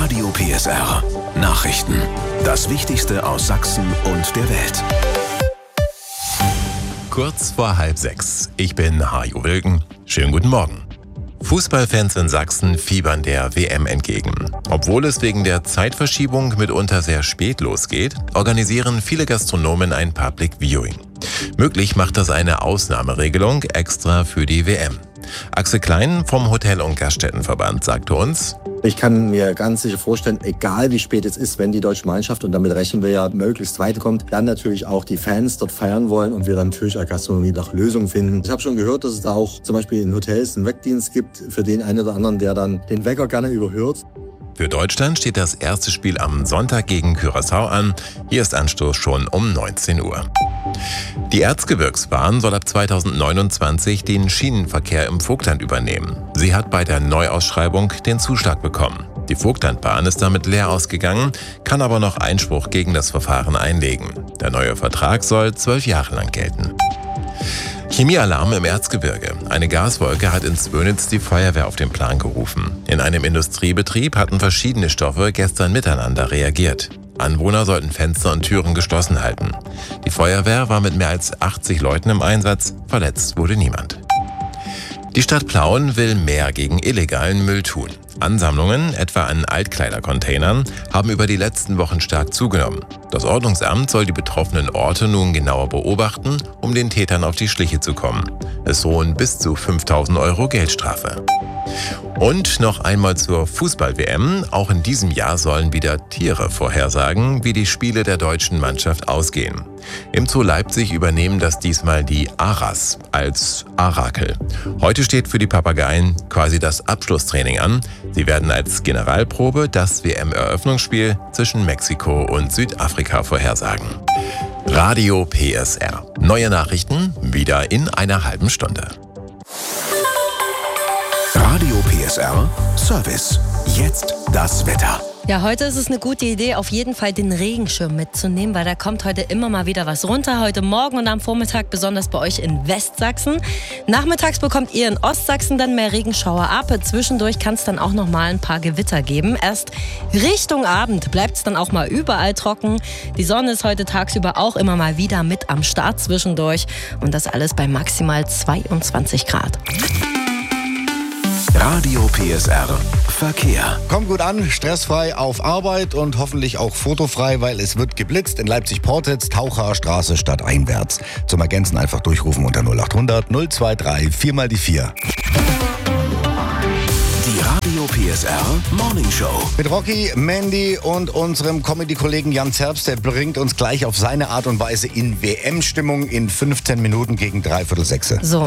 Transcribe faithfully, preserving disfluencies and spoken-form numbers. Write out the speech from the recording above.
Radio P S R Nachrichten. Das Wichtigste aus Sachsen und der Welt. Kurz vor halb sechs. Ich bin Hajo Wilken. Schönen guten Morgen. Fußballfans in Sachsen fiebern der W M entgegen. Obwohl es wegen der Zeitverschiebung mitunter sehr spät losgeht, organisieren viele Gastronomen ein Public Viewing. Möglich macht das eine Ausnahmeregelung extra für die W M. Axel Klein vom Hotel- und Gaststättenverband sagte uns: Ich kann mir ganz sicher vorstellen, egal wie spät es ist, wenn die deutsche Mannschaft, und damit rechnen wir ja, möglichst weiterkommt, dann natürlich auch die Fans dort feiern wollen und wir dann natürlich als Gastronomie nach Lösungen finden. Ich habe schon gehört, dass es da auch zum Beispiel in Hotels einen Weckdienst gibt für den einen oder anderen, der dann den Wecker gerne überhört. Für Deutschland steht das erste Spiel am Sonntag gegen Curaçao an. Hier ist Anstoß schon um neunzehn Uhr. Die Erzgebirgsbahn soll ab zweitausendneunundzwanzig den Schienenverkehr im Vogtland übernehmen. Sie hat bei der Neuausschreibung den Zuschlag bekommen. Die Vogtlandbahn ist damit leer ausgegangen, kann aber noch Einspruch gegen das Verfahren einlegen. Der neue Vertrag soll zwölf Jahre lang gelten. Chemiealarm im Erzgebirge. Eine Gaswolke hat in Zwönitz die Feuerwehr auf den Plan gerufen. In einem Industriebetrieb hatten verschiedene Stoffe gestern miteinander reagiert. Anwohner sollten Fenster und Türen geschlossen halten. Die Feuerwehr war mit mehr als achtzig Leuten im Einsatz, verletzt wurde niemand. Die Stadt Plauen will mehr gegen illegalen Müll tun. Ansammlungen, etwa an Altkleidercontainern, haben über die letzten Wochen stark zugenommen. Das Ordnungsamt soll die betroffenen Orte nun genauer beobachten, um den Tätern auf die Schliche zu kommen. Es drohen bis zu fünftausend Euro Geldstrafe. Und noch einmal zur Fußball-W M. Auch in diesem Jahr sollen wieder Tiere vorhersagen, wie die Spiele der deutschen Mannschaft ausgehen. Im Zoo Leipzig übernehmen das diesmal die Aras als Arakel. Heute steht für die Papageien quasi das Abschlusstraining an. Sie werden als Generalprobe das W M-Eröffnungsspiel zwischen Mexiko und Südafrika vorhersagen. Radio P S R. Neue Nachrichten wieder in einer halben Stunde. Radio P S R Service. Jetzt das Wetter. Ja, heute ist es eine gute Idee, auf jeden Fall den Regenschirm mitzunehmen, weil da kommt heute immer mal wieder was runter. Heute Morgen und am Vormittag besonders bei euch in Westsachsen. Nachmittags bekommt ihr in Ostsachsen dann mehr Regenschauer ab. Zwischendurch kann es dann auch noch mal ein paar Gewitter geben. Erst Richtung Abend bleibt es dann auch mal überall trocken. Die Sonne ist heute tagsüber auch immer mal wieder mit am Start zwischendurch. Und das alles bei maximal zweiundzwanzig Grad. Radio P S R Verkehr. Kommt gut an, stressfrei auf Arbeit und hoffentlich auch fotofrei, weil es wird geblitzt in Leipzig-Portitz, Taucher Straße stadteinwärts. Zum Ergänzen einfach durchrufen unter null achthundert null zweiundzwanzig vier mal die vier. Die Radio P S R Morning Show. Mit Rocky, Mandy und unserem Comedy-Kollegen Jan Zerbst, der bringt uns gleich auf seine Art und Weise in W M-Stimmung in fünfzehn Minuten gegen dreiviertel sechs. So.